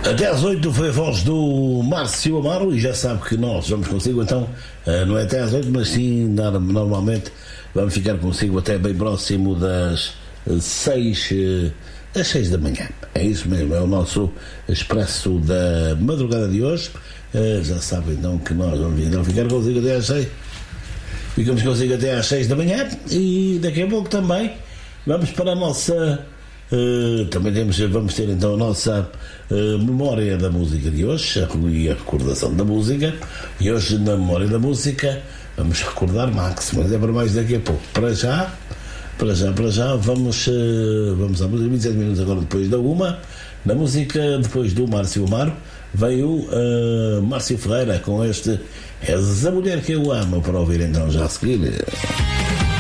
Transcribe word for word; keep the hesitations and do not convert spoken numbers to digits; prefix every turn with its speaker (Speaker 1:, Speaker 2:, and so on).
Speaker 1: Até às oito foi a voz do Márcio Amaro e já sabe que nós vamos consigo, então, não é até às oito, mas sim, normalmente vamos ficar consigo até bem próximo das seis, das seis da manhã. É isso mesmo, é o nosso expresso da madrugada de hoje. Já sabe então que nós vamos então ficar consigo até às seis. Ficamos consigo até às seis da manhã e daqui a pouco também vamos para a nossa. Uh, também temos, vamos ter então a nossa uh, memória da música de hoje e a recordação da música. E hoje, na memória da música, vamos recordar Max, mas é para mais daqui a pouco. Para já, para já, para já, vamos, uh, vamos à música. vinte e sete minutos agora depois da uma. Na música, depois do Márcio Amaro, veio uh, Márcio Ferreira com este És a Mulher que Eu Amo, para ouvir então já a seguir.